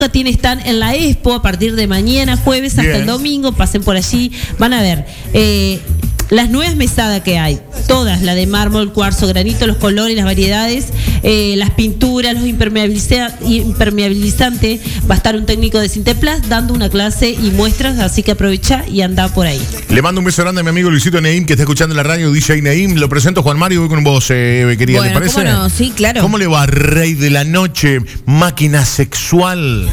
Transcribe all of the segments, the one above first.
están en la Expo a partir de mañana, jueves, hasta el domingo. Pasen por allí, van a ver las nuevas mesadas que hay, todas, la de mármol, cuarzo, granito, los colores, las variedades, las pinturas, los impermeabilizantes. Va a estar un técnico de Sinteplas dando una clase y muestras, así que aprovecha y anda por ahí. Le mando un beso grande a mi amigo Luisito Neim, que está escuchando en la radio, DJ Neim. Lo presento, Juan Mario, voy con vos, querida, bueno, ¿le parece? ¿cómo no? Sí, claro. ¿Cómo le va, rey de la noche, máquina sexual?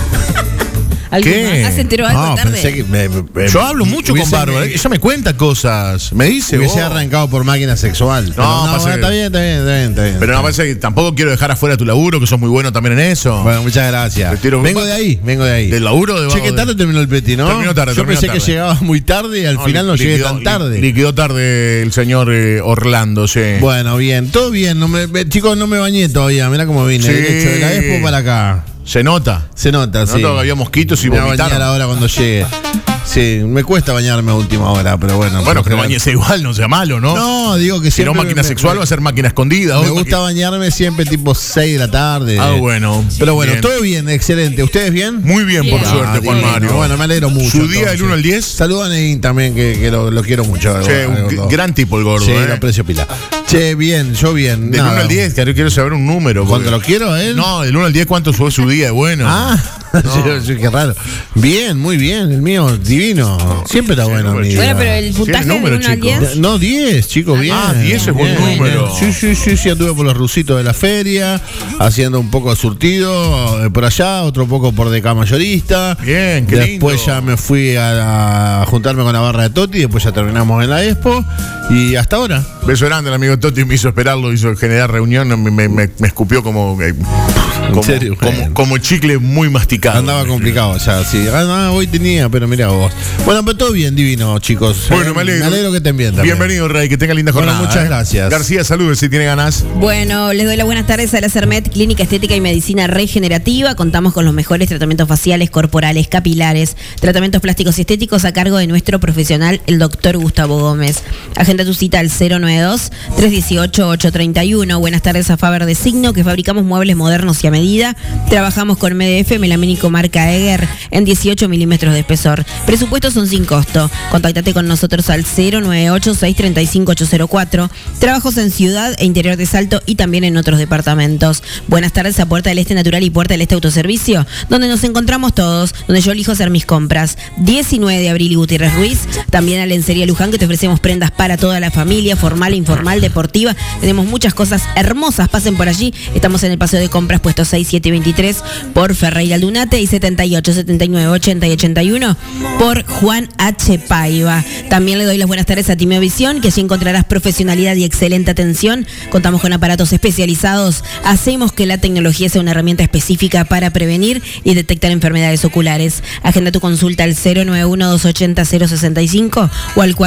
¿Qué? ¿Se enteró algo tarde? Pensé que yo hablo mucho con Bárbara, ella me cuenta cosas, me dice. Hubiese arrancado por máquina sexual. No, está bien. Pero no pasa que tampoco quiero dejar afuera tu laburo, que sos muy bueno también en eso. Bueno, muchas gracias. Vengo de ahí. ¿Del laburo? Che, que tarde terminó el Peti, ¿no? Terminó tarde. Yo pensé que llegaba muy tarde y al final no llegué tan tarde. Liquidó tarde el señor Orlando, sí. Bueno, bien, todo bien. Chicos, no me bañé todavía. Mirá cómo vine. Sí. Derecho de la Expo para acá. Se nota, sí. Que había mosquitos y me voy a vomitaron. bañar ahora cuando llegue. Sí, me cuesta bañarme a última hora, pero bueno. Bueno, que bañese igual, no sea malo, ¿no? No, digo que si no máquina sexual va a ser máquina escondida. Me gusta bañarme siempre tipo 6 de la tarde. Ah, bueno. Pero bueno, bien. Todo bien, excelente. ¿Ustedes bien? Muy bien, por suerte, Juan Mario. Bueno, me alegro mucho. ¿Su día del 1 al 10? Saludos a Neín también, que lo quiero mucho. Che, un gran tipo el gordo. Sí, lo aprecio pila. Che, bien, yo bien. Del 1 al 10, quiero saber un número. ¿Cuánto lo quiero a él? No, del 1 al 10, ¿cuánto fue su día? Bueno. No. Sí, qué raro. Bien, muy bien. El mío, divino. Siempre está bueno. Bueno, pero el puntaje del 1 al 10. No, 10, chicos, bien. 10 es buen número. Sí, anduve por los rusitos de la feria, haciendo un poco de surtido por allá, otro poco por Deca Mayorista. Bien, qué Después lindo. ya me fui a juntarme con la barra de Toti, después ya terminamos en la Expo y hasta ahora. Beso grande, el amigo Toti me hizo esperarlo, hizo generar reunión, me escupió como ¿En serio? como chicle muy masticado. Andaba complicado ya, sí. Hoy tenía, pero mirá vos. Bueno, pero todo bien, divino, chicos. Bueno, me alegro que estén bien también. Bienvenido, Rey, que tenga linda jornada. Bueno, muchas gracias. García, saludos si tiene ganas. Bueno, les doy las buenas tardes a la Sermet, Clínica Estética y Medicina Regenerativa. Contamos con los mejores tratamientos faciales, corporales, capilares, tratamientos plásticos y estéticos a cargo de nuestro profesional, el doctor Gustavo Gómez. Agenda tu cita al 092-318-831. Buenas tardes a Faber de Signo, que fabricamos muebles modernos y a medida. Trabajamos con MDF, melamínico marca Eger, en 18 milímetros de espesor. Presupuestos son sin costo. Contáctate con nosotros al 098-635-804. Trabajos en Ciudad e Interior de Salto y también en otros departamentos. Buenas tardes a Puerta del Este Natural y Puerta del Este Autoservicio, donde nos encontramos todos, donde yo elijo hacer mis compras. 19 de abril y Gutiérrez Ruiz. También a Lencería Luján, que te ofrecemos prendas para toda la familia, formal, informal, deportiva. Tenemos muchas cosas hermosas. Pasen por allí. Estamos en el paseo de compras, puesto 6, 7 y 23, por Ferreira Aldunate, y 78, 79, 80 y 81 por Juan H. Paiva. También le doy las buenas tardes a Timeo Visión, que allí encontrarás profesionalidad y excelente atención. Contamos con aparatos especializados. Hacemos que la tecnología sea una herramienta específica para prevenir y detectar enfermedades oculares. Agenda tu consulta al 091-280-065 o al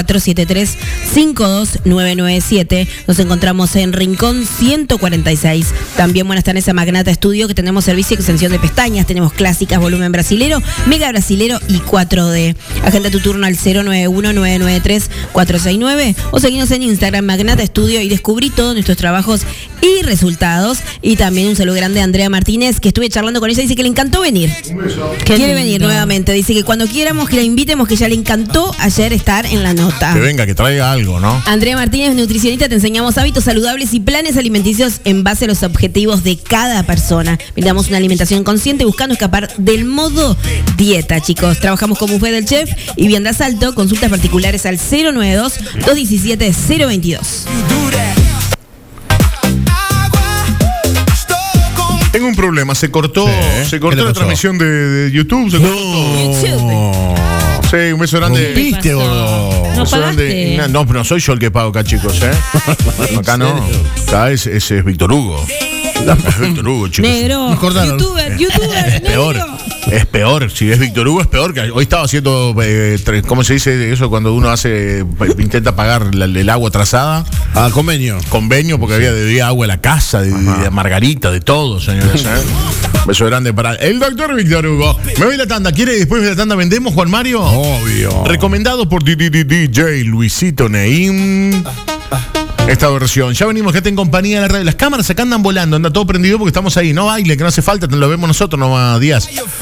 473-52997. Nos encontramos en Rincón 146. También buenas tardes a Magnata Estudio, que tenemos servicio de extensión de pestañas. Tenemos clásicas, volumen brasilero, mega brasilero y 4D. Agenda tu turno al 091-993-469 o seguinos en Instagram, Magnata Estudio, y descubrí todos nuestros trabajos y resultados. Y también un saludo grande a Andrea Martínez, que estuve charlando con ella, dice que le encantó venir. Quiere venir nuevamente, dice que cuando quieramos que la invitemos, que ya le encantó ayer estar en la nota. Que venga, que traiga algo, ¿no? Andrea Martínez, nutricionista, te enseñamos hábitos saludables y planes alimenticios en base a los objetivos de cada persona. Brindamos una alimentación consciente buscando escapar del modo dieta, chicos. Trabajamos con buffet del chef y vianda salto. Consultas particulares al 092-217-022. Tengo un problema, se cortó la transmisión de YouTube. Se cortó. Sí, un beso grande. ¿Rompiste, gordo? No pagaste. No, pero no soy yo el que pago acá, chicos, Acá no. Acá es Víctor Hugo. Es Víctor Hugo, chicos. Negro, youtuber, Es peor, si es Víctor Hugo es peor. Que hoy estaba haciendo, ¿cómo se dice eso? Cuando uno intenta pagar el agua atrasada. Convenio. Convenio, porque debía agua a la casa, de Margarita, de todo, señores. Beso grande para el doctor Víctor Hugo. Me voy a la tanda. ¿Quiere después de la tanda vendemos, Juan Mario? Obvio. Recomendado por DJ Luisito Neim. esta versión. Ya venimos, gente en compañía de la radio. Las cámaras acá andan volando, anda todo prendido porque estamos ahí. No baile, que no hace falta, lo vemos nosotros nomás, Díaz.